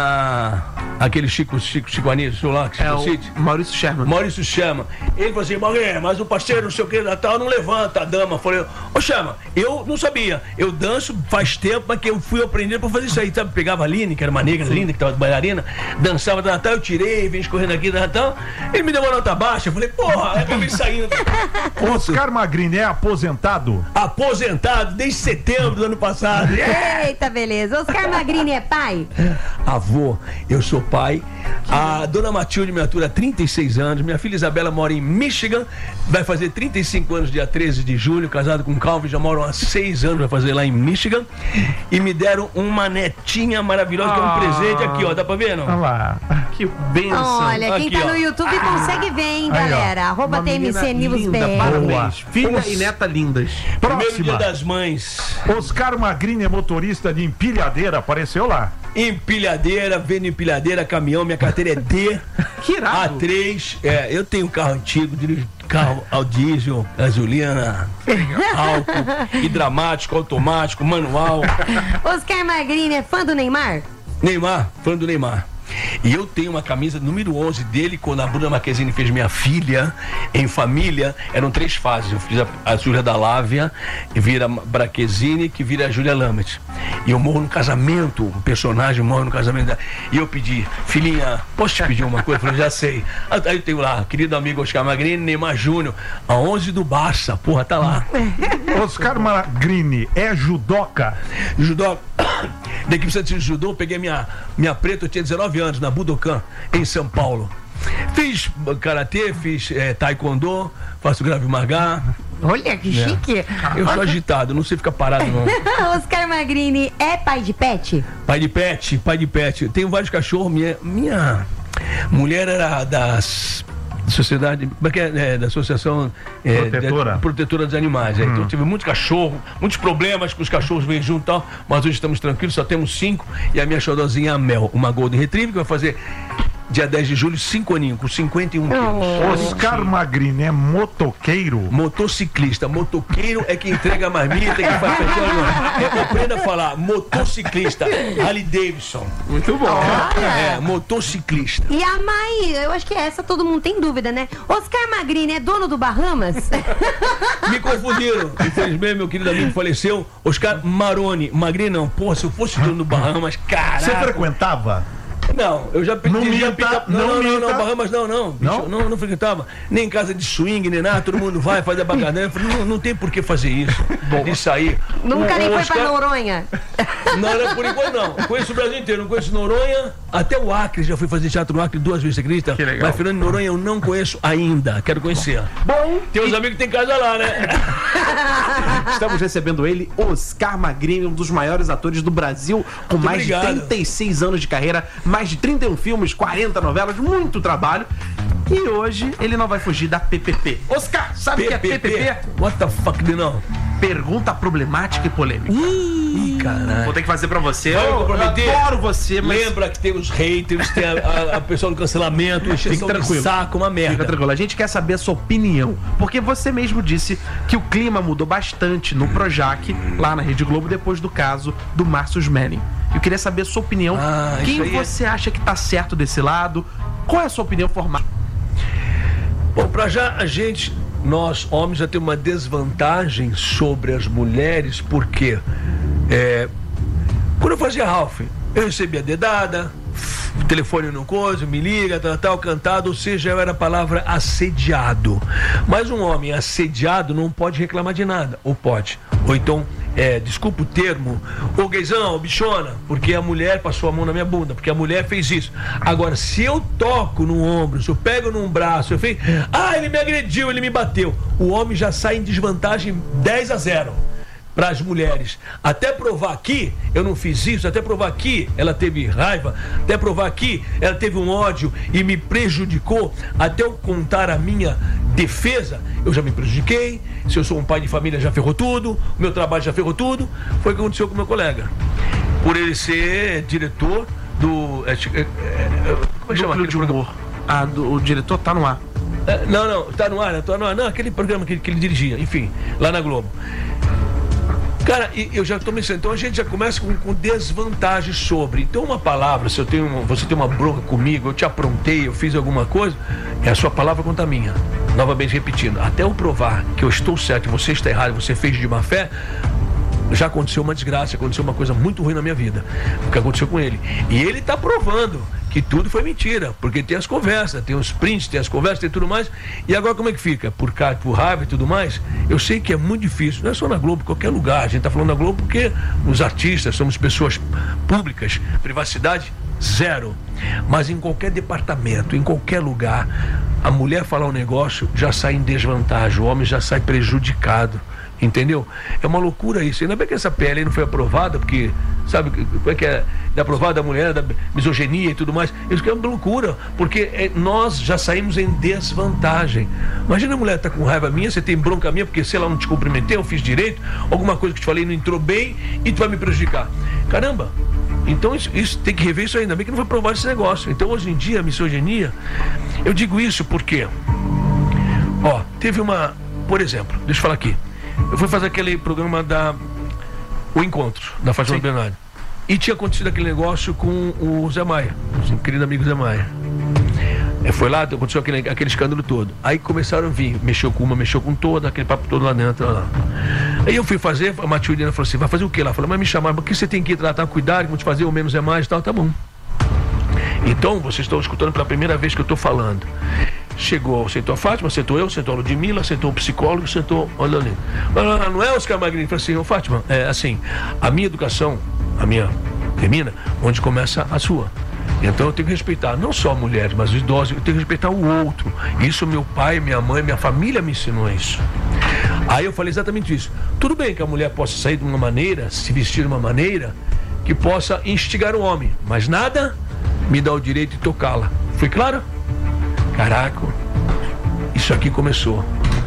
aquele Chico Anísio lá, que o Maurício Sherman. Ele falou assim, mas o parceiro, não sei o que, Natal, não levanta a dama. Eu falei, Sherman, eu não sabia, eu danço faz tempo, mas que eu fui aprendendo pra fazer isso aí, sabe? Pegava a Aline, que era uma negra linda, que tava de bailarina, dançava da Natal, eu tirei, vim escorrendo aqui da Natal, ele me deu uma nota baixa, eu falei, porra, acabei saindo. Oscar Magrini é aposentado? Aposentado desde setembro do ano passado. Eita, beleza. Oscar Magrini é pai? Avô, eu sou pai. A dona Matilde me atura há 36 anos. Minha filha Isabela mora em Michigan, vai fazer 35 anos dia 13 de julho, casado com o Calvin, já moram há 6 anos, vai fazer lá em Michigan. E me deram uma netinha maravilhosa, que é um presente aqui, ó, dá pra ver, não? Olha lá. Que benção. Olha, quem Aqui, tá ó. no YouTube consegue ver, hein, Aí, galera? Arroba Uma menina TMC News linda, BR. parabéns. Filha e neta lindas. Primeiro dia Próxima. das mães. Oscar Magrini é motorista de empilhadeira, apareceu lá. Empilhadeira, vendo empilhadeira, caminhão, minha carteira é D. Que irado. A3, eu tenho um carro antigo, dirijo carro ao diesel, gasolina, álcool, hidráulico, automático, manual. Oscar Magrini é fã do Neymar? Neymar, fã do Neymar. E eu tenho uma camisa número 11 dele, quando a Bruna Marquezine fez minha filha, em família, eram 3 fases. Eu fiz a Júlia da Lávia, e vira Marquezine, que vira a Júlia Lamet. E eu morro no casamento, o personagem morre no casamento dela. E eu pedi, filhinha, posso te pedir uma coisa? Eu falei, já sei. Aí eu tenho lá, querido amigo Oscar Magrini, Neymar Júnior, a 11 do Barça, porra, tá lá. Oscar Magrini é judoca? Judô, da equipe de judô, peguei minha preta, eu tinha 19 anos, na Budokan, em São Paulo. Fiz karatê, fiz taekwondo, faço Krav Maga. Olha, que chique. Eu sou agitado, não sei ficar parado não. Oscar Magrini é pai de pet? Pai de pet. Tenho vários cachorros, minha mulher era das... Sociedade, da Associação Protetora dos Animais. Então tive muito cachorro, muitos problemas que os cachorros vêm junto e tal, mas hoje estamos tranquilos, só temos 5. E a minha xodozinha é a Mel, uma Golden Retriever, que vai fazer dia 10 de julho 5 aninhos, com 51 quilos. Oscar Magrini é motoqueiro? Motociclista. Motoqueiro é que entrega a marmita, que faz petróleo. Aprenda a falar motociclista. Harley Davidson. Muito bom. Motociclista. E a mãe, eu acho que essa todo mundo tem dúvida, né? Oscar Magrini é dono do Bahamas? Me confundiram. Infelizmente, meu querido amigo faleceu. Oscar Maroni. Magrini não. Pô, se eu fosse dono do Bahamas, caralho. Você frequentava? Não, eu já pedi. Não, Bahamas não frequentava. Nem em casa de swing, nem nada, todo mundo vai, faz a bacanã. Não tem por que fazer isso. De sair. Nunca nem foi pra Noronha. Não, por enquanto não. Conheço o Brasil inteiro, não conheço Noronha, até o Acre, já fui fazer teatro no Acre 2 vezes, você acredita? Que legal. Mas Fernando de Noronha eu não conheço ainda, quero conhecer. Bom, tem uns amigos que tem casa lá, né? Estamos recebendo ele, Oscar Magrini, um dos maiores atores do Brasil, com Muito mais obrigado. de 36 anos de carreira, mais de 31 filmes, 40 novelas, muito trabalho. E hoje ele não vai fugir da PPP. Oscar, sabe o que é PPP? What the fuck, não? Pergunta problemática e polêmica. Ih, caralho. Vou ter que fazer pra você. Vai me Eu comprometer? adoro você, mas... Lembra que tem os haters, tem a pessoa do cancelamento, encheção de tranquilo. saco, uma merda. Fica tranquilo, a gente quer saber a sua opinião, porque você mesmo disse que o clima mudou bastante no Projac, lá na Rede Globo, depois do caso do Márcio Smelling. Eu queria saber a sua opinião. Quem isso aí você acha que tá certo desse lado? Qual é a sua opinião formada? Bom, pra já nós homens já temos uma desvantagem sobre as mulheres, porque quando eu fazia Ralph, eu recebia dedada, o telefone não coisa, me liga, tal, cantado, ou seja, eu era a palavra assediado. Mas um homem assediado não pode reclamar de nada, ou pode, ou então, desculpa o termo, ô gaysão, bichona, porque a mulher passou a mão na minha bunda, porque a mulher fez isso. Agora, se eu toco no ombro, se eu pego num braço, eu fiz, ele me agrediu, ele me bateu, o homem já sai em desvantagem 10-0. para as mulheres. Até provar aqui, eu não fiz isso, até provar aqui, ela teve raiva, até provar aqui, ela teve um ódio e me prejudicou, até eu contar a minha defesa, eu já me prejudiquei. Se eu sou um pai de família, já ferrou tudo, o meu trabalho já ferrou tudo. Foi o que aconteceu com o meu colega. Por ele ser diretor do... como é que chama? Núcleo de Humor. O diretor tá no ar. Não, tá no ar, não, aquele programa que ele dirigia, enfim, lá na Globo. Cara, eu já estou mencionando, então a gente já começa com desvantagens sobre. Então uma palavra, se você tem uma bronca comigo, eu te aprontei, eu fiz alguma coisa, é a sua palavra contra a minha. Novamente repetindo, até eu provar que eu estou certo e você está errado, você fez de má fé, já aconteceu uma desgraça, aconteceu uma coisa muito ruim na minha vida, o que aconteceu com ele. E ele está provando que tudo foi mentira, porque tem as conversas, tem os prints, tem as conversas, tem tudo mais. E agora como é que fica? Por raiva e tudo mais, eu sei que é muito difícil, não é só na Globo, em qualquer lugar. A gente está falando na Globo porque os artistas somos pessoas públicas, privacidade zero. Mas em qualquer departamento, em qualquer lugar, a mulher falar um negócio já sai em desvantagem, o homem já sai prejudicado. Entendeu? É uma loucura isso. Ainda bem que essa PL aí não foi aprovada, porque, sabe, como é que é? Da aprovada da mulher, da misoginia e tudo mais. Isso que é uma loucura, porque nós já saímos em desvantagem. Imagina a mulher tá com raiva minha, você tem bronca minha, porque sei lá, não te cumprimentei, eu fiz direito, alguma coisa que te falei não entrou bem e tu vai me prejudicar. Caramba! Então isso tem que rever isso aí. Ainda bem que não foi aprovado esse negócio. Então hoje em dia a misoginia, eu digo isso porque, teve uma, por exemplo, deixa eu falar aqui. Eu fui fazer aquele programa O Encontro, da Fátima Bernardi. E tinha acontecido aquele negócio com o Zé Maia, o querido amigo Zé Maia. Foi lá, aconteceu aquele escândalo todo. Aí começaram a vir, mexeu com uma, mexeu com toda, aquele papo todo lá dentro. Lá. Aí eu fui fazer, a Matilde falou assim, vai fazer o quê lá? Eu falei, mas me chamaram, porque você tem que tratar, cuidar, vamos te fazer o menos é mais e tal, tá bom. Então, vocês estão escutando pela primeira vez que eu estou falando. Sentou a Fátima, sentou eu, sentou a Ludmilla, sentou o psicólogo, sentou o Leonino. Não é Oscar Magrini? Falei assim, Fátima, é assim, a minha educação, a minha termina onde começa a sua. Então eu tenho que respeitar não só mulheres, mas os idosos, eu tenho que respeitar o outro. Isso meu pai, minha mãe, minha família me ensinou isso. Aí eu falei exatamente isso. Tudo bem que a mulher possa sair de uma maneira, se vestir de uma maneira que possa instigar o homem, mas nada me dá o direito de tocá-la. Foi claro? Caraca, isso aqui começou.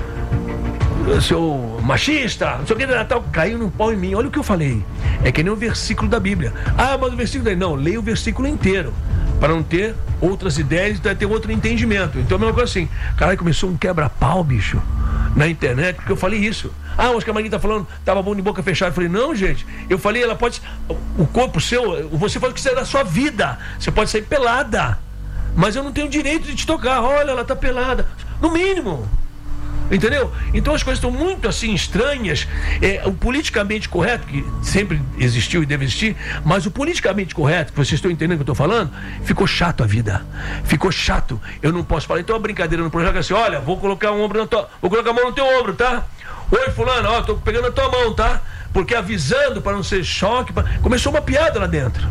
Seu machista, não sei o que, Natal, caiu no pau em mim. Olha o que eu falei. É que nem o versículo da Bíblia. Mas o versículo daí. Não, leia o versículo inteiro. Para não ter outras ideias e ter outro entendimento. Então, a mesma coisa assim. Caralho, começou um quebra-pau, bicho, na internet, porque eu falei isso. O Oscar Magrini tá falando, tava bom de boca fechada. Eu falei, não, gente. Eu falei, ela pode. O corpo seu, você faz o que quiser da sua vida. Você pode sair pelada. Mas eu não tenho direito de te tocar. Olha, ela tá pelada. No mínimo. Entendeu? Então as coisas estão muito assim estranhas. O politicamente correto, que sempre existiu e deve existir, mas o politicamente correto, que vocês estão entendendo o que eu estou falando, ficou chato a vida. Ficou chato. Eu não posso falar. Então a brincadeira no projeto é assim: olha, vou colocar vou colocar a mão no teu ombro, tá? Oi, fulano, tô pegando a tua mão, tá? Porque avisando para não ser choque. Começou uma piada lá dentro.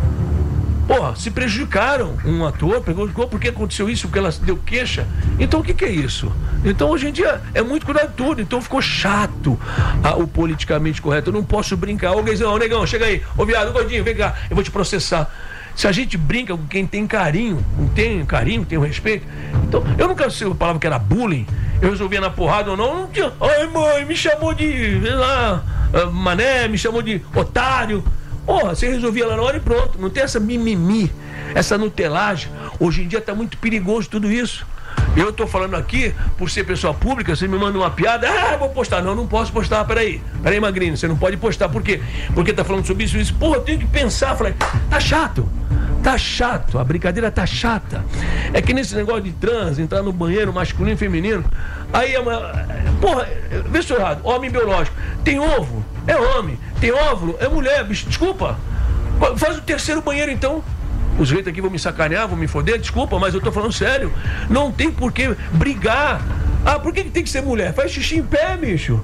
Porra, se prejudicaram. Um ator pegou, porque aconteceu isso, porque ela deu queixa. Então o que é isso? Então hoje em dia é muito cuidado de tudo. Então ficou chato o politicamente correto. Eu não posso brincar. Ô negão, chega aí. Ô viado, gordinho, vem cá, eu vou te processar. Se a gente brinca com quem tem carinho, não tem carinho, tem um respeito. Então, eu nunca sei a palavra que era bullying. Eu resolvia na porrada ou não tinha. Ai, mãe, me chamou de, sei lá, mané, me chamou de otário. Porra, você resolvia lá na hora e pronto. Não tem essa mimimi, essa nutelagem. Hoje em dia tá muito perigoso tudo isso. Eu tô falando aqui, por ser pessoa pública, você me manda uma piada, vou postar. Não posso postar, peraí, Magrini, você não pode postar. Por quê? Porque tá falando sobre isso. Porra, eu tenho que pensar. Falei, tá chato, a brincadeira tá chata. É que nesse negócio de trans, entrar no banheiro, masculino e feminino, aí porra, vê se eu errado, homem biológico, tem ovo, é homem, tem óvulo, é mulher, bicho, desculpa, faz o terceiro banheiro então. Os jeitos aqui vão me sacanear, vão me foder, desculpa, mas eu tô falando sério. Não tem por que brigar. Por que tem que ser mulher? Faz xixi em pé, bicho.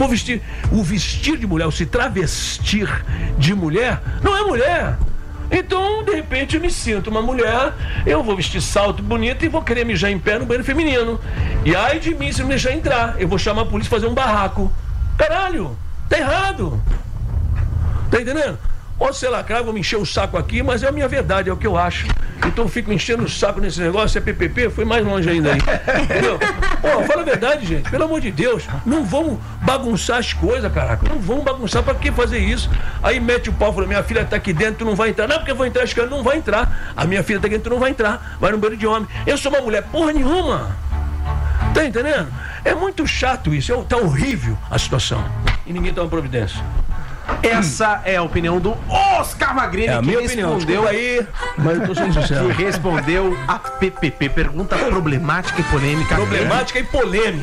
O vestir de mulher, o se travestir de mulher, não é mulher. Então, de repente, eu me sinto uma mulher, eu vou vestir salto bonito e vou querer mijar em pé no banheiro feminino. E ai de mim se não deixar entrar, eu vou chamar a polícia e fazer um barraco. Caralho! Tá errado. Tá entendendo? Ou sei lá, cara, vou me encher o saco aqui, mas é a minha verdade, é o que eu acho. Então eu fico me enchendo o saco nesse negócio, é PPP, foi mais longe ainda aí. Entendeu? Pô, fala a verdade, gente, pelo amor de Deus, não vamos bagunçar as coisas, caraca, não vamos bagunçar, pra que fazer isso? Aí mete o pau e fala, minha filha tá aqui dentro, tu não vai entrar. Não, porque eu vou entrar, acho que ela não vai entrar. A minha filha tá aqui dentro, tu não vai entrar, vai no banheiro de homem. Eu sou uma mulher, porra nenhuma. Tá entendendo? É muito chato isso, tá horrível a situação. E ninguém toma providência. Essa é a opinião do Oscar Magrini, é a minha opinião. Respondeu aí, mas eu tô sendo sincero. Que respondeu a PPP. Pergunta problemática e polêmica. Problemática e polêmica.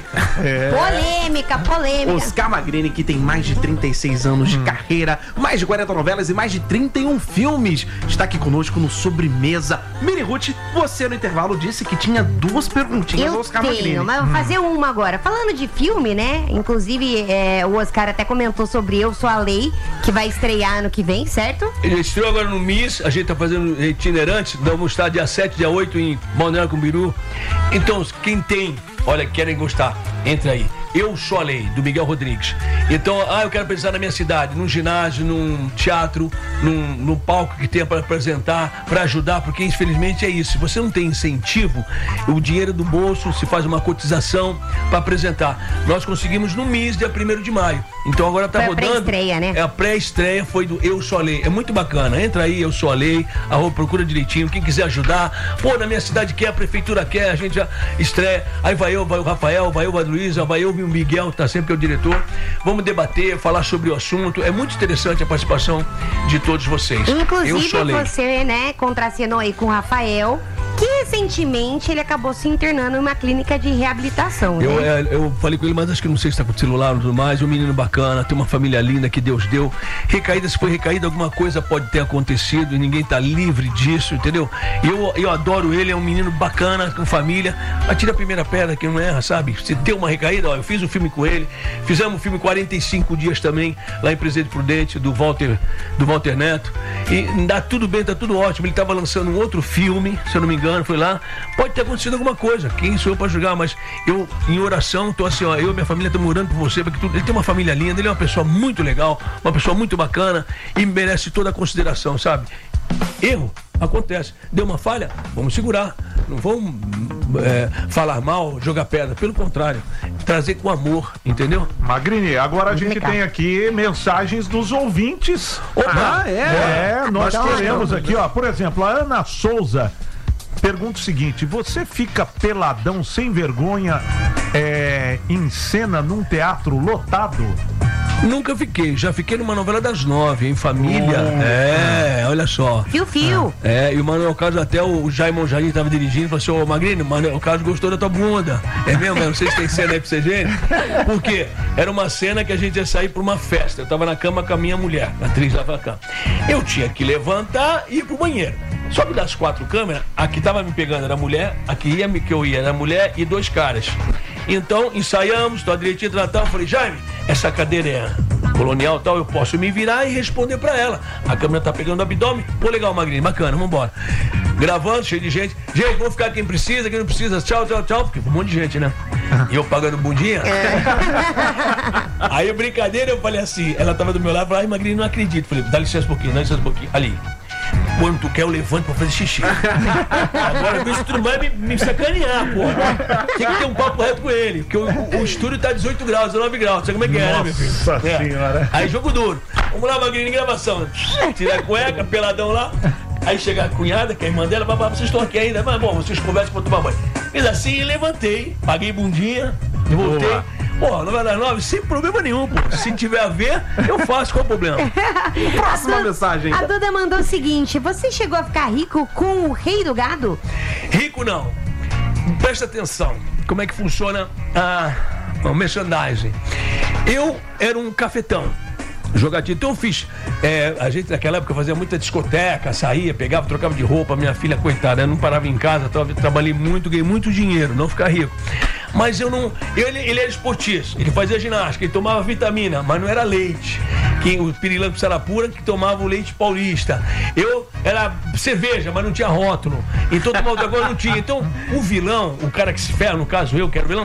Polêmica. Oscar Magrini, que tem mais de 36 anos de carreira, mais de 40 novelas e mais de 31 filmes, está aqui conosco no Sobremesa. Mini Ruth, você no intervalo disse que tinha 2 perguntinhas ao Oscar Magrini. Mas vou fazer uma agora. Falando de filme, né? Inclusive, o Oscar até comentou sobre Eu Sou a Lei, que vai estrear ano que vem, certo? Ele estreou agora no MIS, a gente tá fazendo itinerante, vamos estar dia 7, dia 8 em Balneário Camboriú. Então, quem tem, olha, querem gostar, entra aí. Eu Sou a Lei, do Miguel Rodrigues. Então, eu quero pensar na minha cidade, num ginásio, num teatro, num palco que tenha para apresentar, para ajudar, porque infelizmente é isso. Se você não tem incentivo, o dinheiro do bolso, se faz uma cotização para apresentar. Nós conseguimos no MIS, dia 1º de maio. Então agora tá rodando. A pré-estreia, né? A pré-estreia foi do Eu Sou a Lei. É muito bacana. Entra aí, Eu Sou a Lei, procura direitinho. Quem quiser ajudar, na minha cidade quer, a prefeitura quer, a gente já estreia. Aí vai eu, vai o Rafael, vai eu, vai a Luísa, vai eu, o Miguel, tá sempre que é o diretor. Vamos debater, falar sobre o assunto. É muito interessante a participação de todos vocês. Inclusive, você, né, contracenou aí com o Rafael, que recentemente ele acabou se internando em uma clínica de reabilitação, né? Eu falei com ele, mas acho que não sei se tá com o celular ou tudo mais. Um menino bacana, tem uma família linda que Deus deu. Recaída, se foi recaída, alguma coisa pode ter acontecido e ninguém tá livre disso, entendeu? Eu adoro ele, é um menino bacana, com família. Atira a primeira pedra que não erra, sabe? Se tem uma recaída, eu fiz um filme com ele. Fizemos um filme 45 dias também, lá em Presidente Prudente, do Walter Neto. E dá tudo bem, tá tudo ótimo. Ele tava lançando um outro filme, se eu não me engano, foi lá. Pode ter acontecido alguma coisa, quem sou eu pra julgar, mas eu, em oração, tô assim, eu e minha família estamos orando por você, porque ele tem uma família linda, ele é uma pessoa muito legal, uma pessoa muito bacana e merece toda a consideração, sabe? Erro acontece, deu uma falha, vamos segurar, não vamos falar mal, jogar pedra, pelo contrário, trazer com amor, entendeu? Magrini, agora a gente tem aqui mensagens dos ouvintes. Opa! Nós queremos aqui, por exemplo, a Ana Souza pergunta o seguinte: você fica peladão sem vergonha em cena num teatro lotado? Nunca fiquei, já fiquei numa novela das 9, em família. Olha só. Fio. E o Manuel Carlos, até o Jaimon Jardim estava dirigindo, falou assim: ô Magrini, o Manuel Carlos gostou da tua bunda. É mesmo? Não sei se tem cena aí pra você ver. Por quê? Era uma cena que a gente ia sair pra uma festa. Eu tava na cama com a minha mulher, a atriz lá na cama. Eu tinha que levantar e ir pro banheiro. Só que das 4 câmeras, a que tava me pegando era a mulher, a que eu ia era a mulher e 2 caras. Então, ensaiamos, tô direitinho, eu falei: Jaime, essa cadeira é colonial tal, eu posso me virar e responder pra ela. A câmera tá pegando o abdômen, legal, Magrini, bacana, vambora. Gravando, cheio de gente. Gente, vamos ficar quem precisa, quem não precisa, tchau, porque um monte de gente, né? E eu pagando bundinha. Aí, brincadeira, eu falei assim, ela tava do meu lado, falei: ai, Magrini, não acredito. Falei: dá licença um pouquinho, ali. Quando tu quer, eu levanto pra fazer xixi. Agora, vê se tu não vai me sacanear, porra. Tem que ter um papo reto com ele, porque o estúdio tá 18 graus, 19 graus. Sabe como é que é, né, meu filho? Nossa senhora. Aí, jogo duro. Vamos lá, Magrini, gravação. Tira a cueca, peladão lá. Aí chega a cunhada, que é a irmã dela: babá, vocês estão aqui ainda? Mas bom, vocês conversam pra tomar banho. Fiz assim, levantei, paguei bundinha, voltei. Novela das 9, sem problema nenhum, pô. Se tiver a ver, eu faço, qual o problema? Próxima mensagem. A Duda mandou o seguinte: você chegou a ficar rico com o Rei do Gado? Rico não. Presta atenção, como é que funciona o merchandising. Eu era um cafetão, jogadinho. Então eu fiz, a gente naquela época fazia muita discoteca, saía, pegava, trocava de roupa. Minha filha, coitada, eu não parava em casa, trabalhei muito, ganhei muito dinheiro, não ficar rico. Mas eu não. Ele era esportista, ele fazia ginástica, ele tomava vitamina, mas não era leite. O pirilampo Sarapura que tomava o leite paulista. Eu era cerveja, mas não tinha rótulo. Então tomava outra coisa, não tinha. Então o vilão, o cara que se ferra, no caso eu que era o vilão,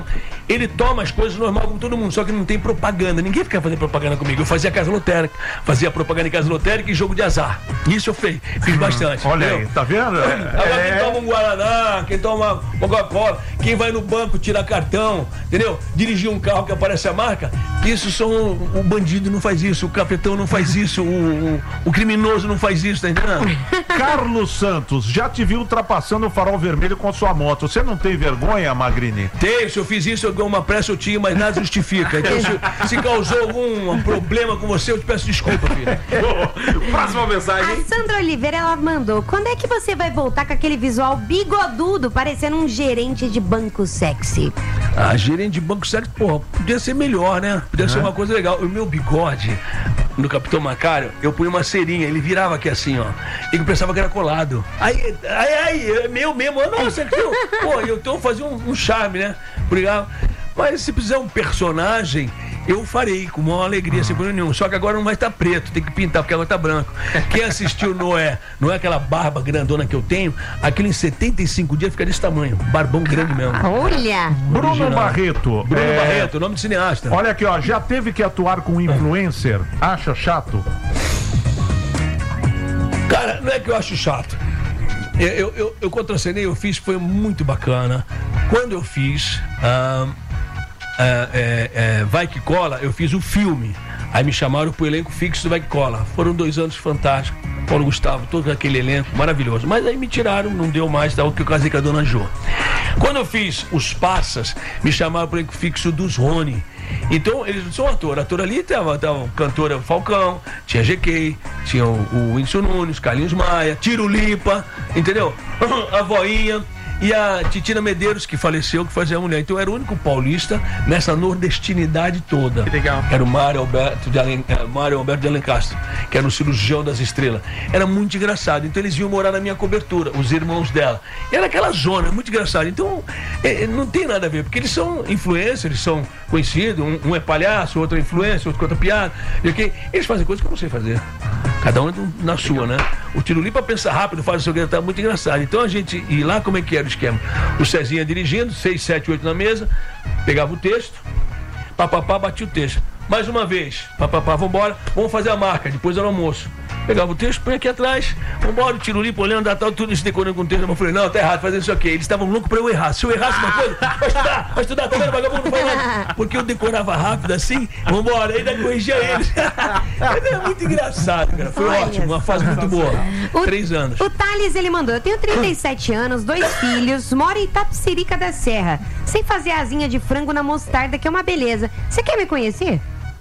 ele toma as coisas normal como todo mundo, só que não tem propaganda. Ninguém fica fazendo propaganda comigo. Eu fazia casa lotérica, fazia propaganda em casa lotérica e jogo de azar. Isso eu fiz bastante. Olha entendeu? aí, tá vendo? Agora quem toma um Guaraná, quem toma uma Coca-Cola, quem vai no banco tirar cartão, entendeu? Dirigir um carro que aparece a marca, isso são. O bandido não faz isso, o capetão não faz isso, o criminoso não faz isso, tá entendendo? Carlos Santos, já te vi ultrapassando o farol vermelho com sua moto. Você não tem vergonha, Magrini? Tenho, se eu fiz isso, eu ganho uma pressa, eu tinha, mas nada justifica. Então, se causou algum problema com você, eu te peço desculpa, filho. Próxima mensagem. A Sandra Oliveira, ela mandou: quando é que você vai voltar com aquele visual bigodudo, parecendo um gerente de banco sexy? Ah, gerente de banco sexy, porra, podia ser melhor, né? Podia ser uma coisa legal. O meu bigode, no Capitão Macário, eu punha uma cerinha, ele virava aqui assim, ó. E eu pensava que era colado. Aí, é meu mesmo. Nossa, pô, então eu fazia um charme, né? Obrigado. Mas se precisar um personagem, eu farei com uma alegria, sem problema nenhum. Só que agora não vai estar preto, tem que pintar, porque agora tá branco. Quem assistiu Noé, não é aquela barba grandona que eu tenho, aquilo em 75 dias fica desse tamanho. Barbão grande mesmo. Olha! Bruno Original. Barreto. Bruno Barreto, nome de cineasta. Olha aqui, ó, já teve que atuar com influencer? Acha chato? Cara, não é que eu acho chato. Eu contracenei, eu fiz, foi muito bacana. Quando eu fiz Vai Que Cola, eu fiz o filme. Aí me chamaram pro elenco fixo do Vai Que Cola. Foram 2 anos fantásticos. Paulo Gustavo, todo aquele elenco maravilhoso. Mas aí me tiraram, não deu mais, tal, que eu casei com a Dona Jo. Quando eu fiz Os Passas, me chamaram pro elenco fixo dos Rony. Então, eles não são ator ali tava cantora Falcão, tinha GK, tinha o Whindersson Nunes, Carlinhos Maia, Tiro Lipa, entendeu? A Voinha e a Titina Medeiros, que faleceu, que fazia a mulher. Então, eu era o único paulista nessa nordestinidade toda. Que legal. Era o Mário Alberto de Alencastro, que era o cirurgião das estrelas. Era muito engraçado. Então, eles iam morar na minha cobertura, os irmãos dela. E era aquela zona, muito engraçado. Então, não tem nada a ver, porque eles são influencers, eles são conhecidos. Um é palhaço, outro é influencer, outro conta piada. Eles fazem coisas que eu não sei fazer. Cada um na sua, né? O Tiro Lipa pensa rápido, faz o seu que tá muito engraçado. Então a gente ia lá, como é que era o esquema? O Cezinha dirigindo, 6, 7, 8 na mesa, pegava o texto, papapá, batia o texto. Mais uma vez, papapá, vambora, vamos fazer a marca, depois do almoço. Pegava o texto, põe aqui atrás, vambora, o Tiro Lipa olhando, tudo isso decorando com o texto. Eu falei, não, tá errado, fazendo isso aqui. Eles estavam loucos pra eu errar. Se eu errasse uma coisa, vai estudar, tá vendo, vagabundo, não faz nada. Porque eu decorava rápido assim, vambora, ainda corrigia eles. Era muito engraçado, cara. Foi ótimo, uma fase muito boa. 3 anos. O Thales, ele mandou: eu tenho 37 anos, 2 filhos, moro em Itapecerica da Serra, sem fazer asinha de frango na mostarda, que é uma beleza. Você quer me conhecer?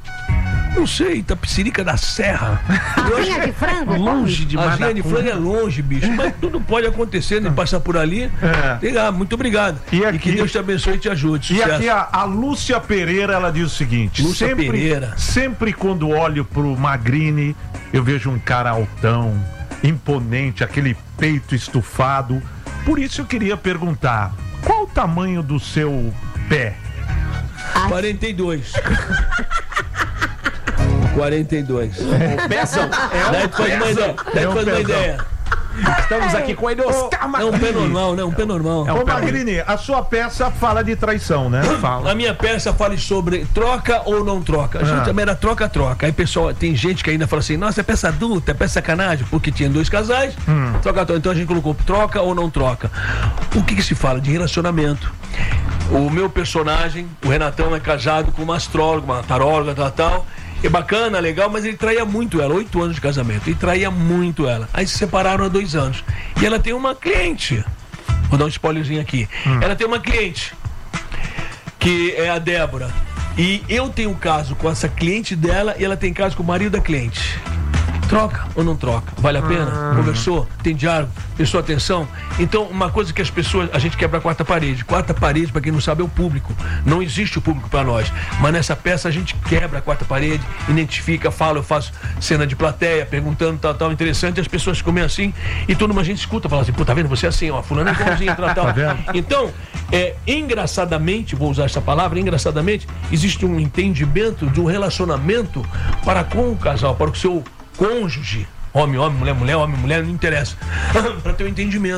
Não sei, Itapecerica da Serra. Asinha de frango? Longe demais. Asinha de frango é longe, bicho. Mas tudo pode acontecer, né? Passar por ali. Muito obrigado. E que Deus te abençoe e te ajude. Sucesso. E aqui a Lúcia Pereira, ela diz o seguinte: Lúcia Pereira. Sempre quando olho pro Magrini, eu vejo um cara altão, imponente, aquele peito estufado. Por isso eu queria perguntar: qual o tamanho do seu pé? 42. 42. Pezão. Daí tu faz uma ideia. Estamos aqui com ele, Oscar É um pé normal, né? Um pé normal. Ô Magrini, a sua peça fala de traição, né? A minha peça fala sobre troca ou não troca. A gente também era troca-troca. Aí, pessoal, tem gente que ainda fala assim: nossa, é peça adulta, é peça sacanagem, porque tinha 2 casais, troca-troca. Então a gente colocou troca ou não troca. O que se fala? De relacionamento. O meu personagem, o Renatão, é casado com uma astróloga, uma taróloga, tal. É bacana, legal, mas ele traía muito ela. 8 anos de casamento. Ele traía muito ela. Aí se separaram há 2 anos. E ela tem uma cliente. Vou dar um spoilerzinho aqui. Ela tem uma cliente, que é a Débora. E eu tenho um caso com essa cliente dela e ela tem caso com o marido da cliente. Troca ou não troca? Vale a pena? Conversou? Tem diálogo? Prestou atenção? Então, uma coisa que as pessoas... A gente quebra a quarta parede. Quarta parede, para quem não sabe, é o público. Não existe o público para nós. Mas nessa peça a gente quebra a quarta parede, identifica, fala, eu faço cena de plateia, perguntando, tal, interessante, e as pessoas ficam meio assim, e toda uma gente escuta, fala assim: pô, tá vendo? Você é assim, ó, fulano é igualzinho, tal. Então, engraçadamente, vou usar essa palavra, engraçadamente, existe um entendimento de um relacionamento para com o casal, para o seu cônjuge, homem, mulher, homem, mulher, não interessa, para ter um entendimento,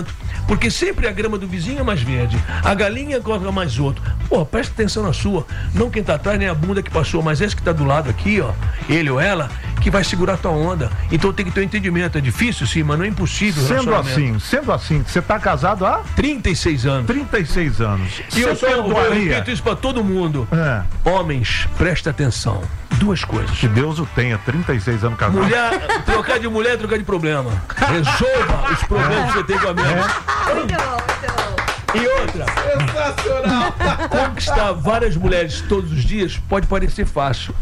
Porque sempre a grama do vizinho é mais verde. A galinha corre mais outro. Pô, presta atenção na sua. Não quem tá atrás, nem a bunda que passou, mas esse que tá do lado aqui, ó, ele ou ela, que vai segurar a tua onda. Então tem que ter um entendimento. É difícil, sim, mas não é impossível. Sendo assim, você tá casado há 36 anos. 36 anos. E eu repito isso pra todo mundo. Homens, presta atenção. Duas coisas. Que Deus o tenha, 36 anos casado. Trocar de mulher, trocar de problema. Resolva os problemas que você tem com a mulher. Muito bom. E outra. Sensacional. Conquistar várias mulheres todos os dias pode parecer fácil.